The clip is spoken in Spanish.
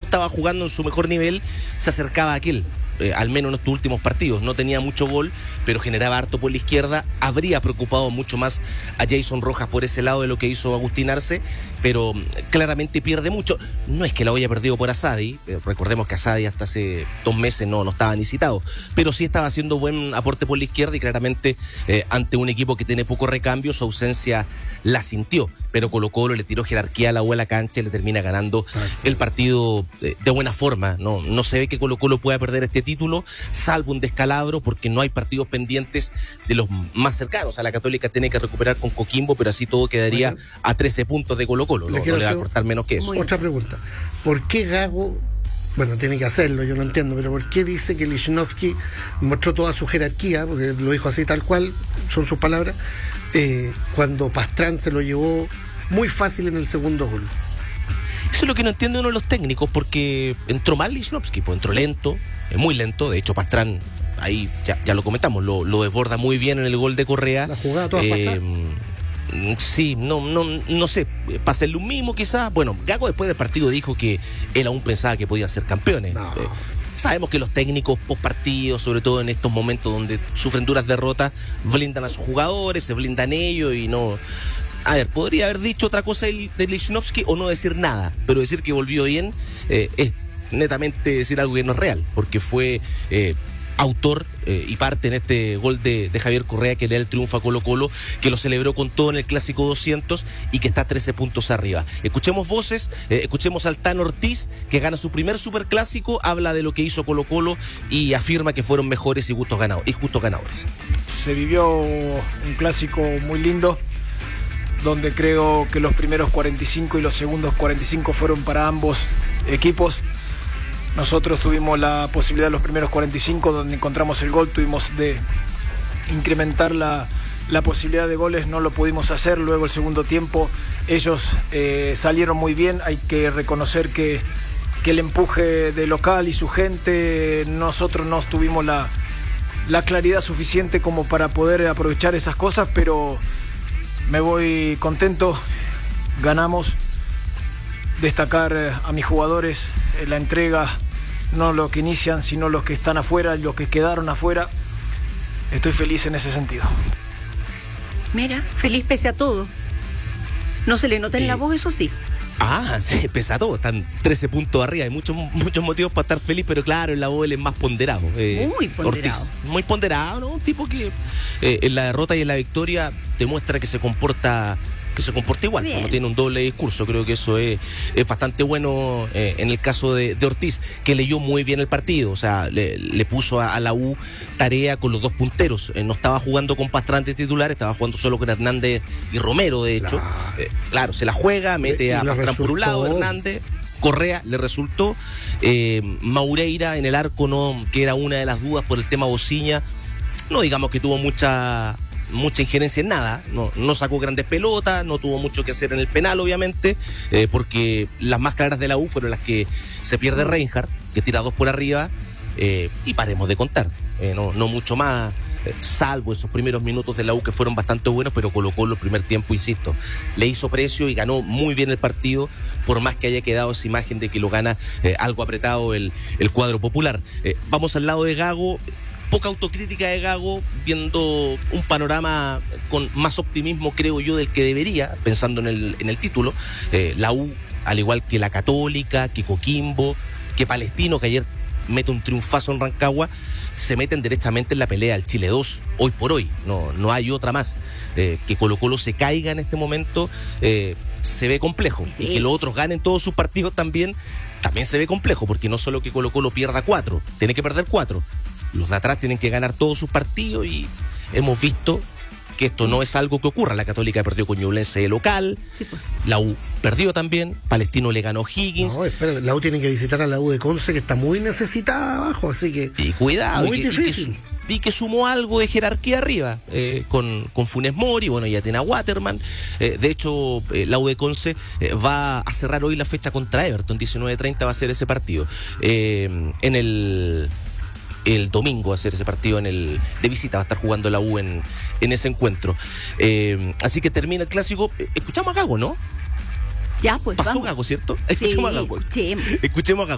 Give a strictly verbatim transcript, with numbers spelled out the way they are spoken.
estaba jugando en su mejor nivel, se acercaba a aquel. Eh, al menos en estos últimos partidos, no tenía mucho gol, pero generaba harto por la izquierda, habría preocupado mucho más a Jason Rojas por ese lado de lo que hizo Agustín Arce, pero claramente pierde mucho. No es que la haya perdido por Asadi, eh, recordemos que Asadi hasta hace dos meses no, no estaba ni citado, pero sí estaba haciendo buen aporte por la izquierda y claramente eh, ante un equipo que tiene poco recambio, su ausencia la sintió, pero Colo Colo le tiró jerarquía a la U a la cancha y le termina ganando el partido de, de buena forma. No, no se ve que Colo Colo pueda perder este título, salvo un descalabro, porque no hay partidos pendientes de los más cercanos. A la Católica tiene que recuperar con Coquimbo, pero así todo quedaría bueno, a trece puntos de Colo Colo, no le, no le va a cortar menos que eso. Otra pregunta, ¿por qué Gago, bueno, tiene que hacerlo, yo no entiendo, pero ¿por qué dice que Lichnowsky mostró toda su jerarquía, porque lo dijo así tal cual, son sus palabras, eh, cuando Pastrán se lo llevó muy fácil en el segundo gol? Eso es lo que no entiende uno de los técnicos, porque entró mal Lichnowsky, pues entró lento, muy lento. De hecho, Pastrán, ahí ya, ya lo comentamos, lo, lo desborda muy bien en el gol de Correa. La jugada toda eh, Pastrán. Sí, no, no, no sé, para hacerle un mimo quizás. Bueno, Gago después del partido dijo que él aún pensaba que podían ser campeones. No. Eh, sabemos que los técnicos post partido, sobre todo en estos momentos donde sufren duras derrotas, blindan a sus jugadores, se blindan ellos y no... A ver, podría haber dicho otra cosa de Lichnowsky o no decir nada, pero decir que volvió bien eh, es netamente decir algo que no es real, porque fue eh, autor eh, y parte en este gol de, de Javier Correa que le da el triunfo a Colo Colo, que lo celebró con todo en el Clásico doscientos y que está trece puntos arriba. Escuchemos voces, eh, escuchemos al Tano Ortiz, que gana su primer superclásico, habla de lo que hizo Colo Colo y afirma que fueron mejores y justos ganadores, y justos ganadores. Se vivió un clásico muy lindo, donde creo que los primeros cuarenta y cinco y los segundos cuarenta y cinco fueron para ambos equipos. Nosotros tuvimos la posibilidad de los primeros cuarenta y cinco, donde encontramos el gol, tuvimos de incrementar la, la posibilidad de goles, no lo pudimos hacer. Luego el segundo tiempo ellos eh, salieron muy bien, hay que reconocer que, que el empuje de local y su gente, nosotros no tuvimos la, la claridad suficiente como para poder aprovechar esas cosas, pero me voy contento, ganamos. Destacar a mis jugadores, la entrega, no los que inician, sino los que están afuera, los que quedaron afuera. Estoy feliz en ese sentido. Mira, feliz pese a todo. No se le nota en eh, la voz, eso sí. Ah, sí, pese a todo, están trece puntos arriba, hay muchos muchos motivos para estar feliz, pero claro, en la voz él es más ponderado. Eh, muy ponderado. Ortiz, muy ponderado, ¿no? Un tipo que eh, en la derrota y en la victoria demuestra que se comporta que se comporta igual, no tiene un doble discurso. Creo que eso es, es bastante bueno eh, en el caso de, de Ortiz, que leyó muy bien el partido, o sea, le, le puso a, a la U tarea con los dos punteros, eh, no estaba jugando con Pastrán de titular, estaba jugando solo con Hernández y Romero, de hecho. Claro, eh, claro se la juega, mete y a Pastrán resultó por un lado, Hernández, Correa le resultó, eh, Maureira en el arco, no, que era una de las dudas por el tema Bociña, no digamos que tuvo mucha... mucha injerencia en nada, no, no sacó grandes pelotas, no tuvo mucho que hacer en el penal, obviamente, eh, porque las más claras de la U fueron las que se pierde Reinhardt, que tira dos por arriba, eh, y paremos de contar, eh, no, no mucho más, eh, salvo esos primeros minutos de la U que fueron bastante buenos, pero colocó el primer tiempo, insisto, le hizo precio y ganó muy bien el partido, por más que haya quedado esa imagen de que lo gana eh, algo apretado el, el cuadro popular. Eh, vamos al lado de Gago. Poca autocrítica de Gago, viendo un panorama con más optimismo, creo yo, del que debería, pensando en el, en el título. Eh, la U, al igual que la Católica, que Coquimbo, que Palestino, que ayer mete un triunfazo en Rancagua, se meten derechamente en la pelea al Chile dos, hoy por hoy. No, no hay otra más. Eh, que Colo Colo se caiga en este momento eh, se ve complejo. Sí. Y que los otros ganen todos sus partidos también, también se ve complejo, porque no solo que Colo Colo pierda cuatro, tiene que perder cuatro. Los de atrás tienen que ganar todos sus partidos y hemos visto que esto no es algo que ocurra. La Católica perdió con Ñublense de local, sí, pues. La U perdió también, Palestino le ganó Higgins. No, espera, la U tiene que visitar a la U de Conce, que está muy necesitada abajo, así que... Y cuidado, muy y que, difícil. Y que, y que sumó algo de jerarquía arriba, eh, con, con Funes Mori, bueno, ya tiene a Waterman. Eh, de hecho, eh, la U de Conce eh, va a cerrar hoy la fecha contra Everton, diecinueve treinta va a ser ese partido. Eh, en el... el domingo a hacer ese partido en el de visita, va a estar jugando la U en, en ese encuentro. Eh, así que termina el clásico. Escuchamos a Gago, ¿no? Ya, pues Pasó vamos. Gago, ¿cierto? Sí, Escuchemos a Gago. Sí. Escuchemos a Gago.